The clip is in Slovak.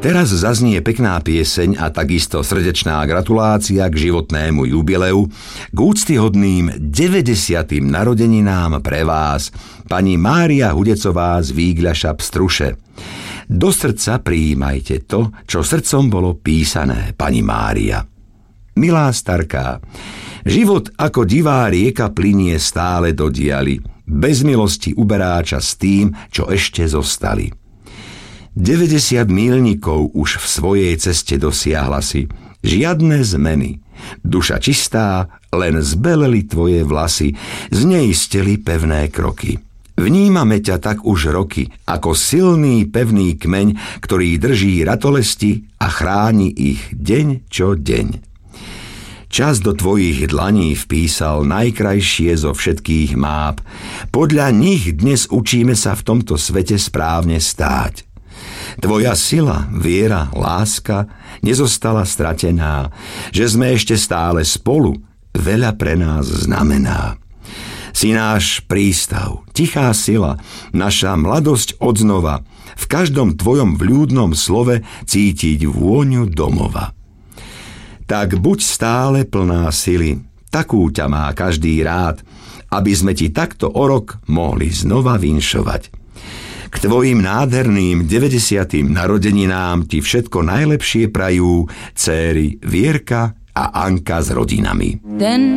Teraz zaznie pekná pieseň a takisto srdečná gratulácia k životnému jubileu, k úctyhodným 90. narodeninám pre vás, pani Mária Hudecová z Vígľaša Pstruše. Do srdca prijímajte to, čo srdcom bolo písané, pani Mária. Milá starká, život ako divá rieka plynie stále do dialy, bez milosti uberá čas tým, čo ešte zostali. 90 míľnikov už v svojej ceste dosiahla si, žiadne zmeny. Duša čistá, len zbeleli tvoje vlasy, z nej steli pevné kroky. Vnímame ťa tak už roky, ako silný pevný kmeň, ktorý drží ratolesti a chráni ich deň čo deň. Čas do tvojich dlaní vpísal najkrajšie zo všetkých máp. Podľa nich dnes učíme sa v tomto svete správne stáť. Tvoja sila, viera, láska nezostala stratená, že sme ešte stále spolu, veľa pre nás znamená. Si náš prístav, tichá sila, naša mladosť odznova, v každom tvojom vľúdnom slove cítiť vôňu domova. Tak buď stále plná sily, takú ťa má každý rád, aby sme ti takto o rok mohli znova vinšovať. K tvojim nádherným 90. narodeninám ti všetko najlepšie prajú céry Vierka a Anka s rodinami.